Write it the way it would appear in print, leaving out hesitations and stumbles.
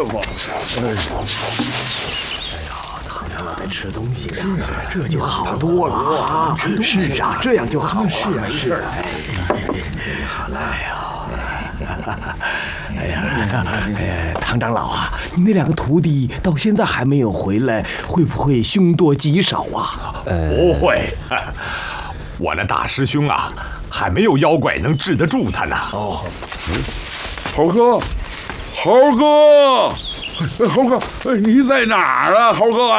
傅。 唐长老在吃东西呀，这就好多了啊！是啊，这样就好了。是啊，哎呀，唐长老啊，你那2个徒弟到现在还没有回来，会不会凶多吉少啊？ 不会，我那大师兄啊，还没有妖怪能治得住他呢。 哦，猴哥，猴哥，猴哥，你在哪儿啊，猴哥？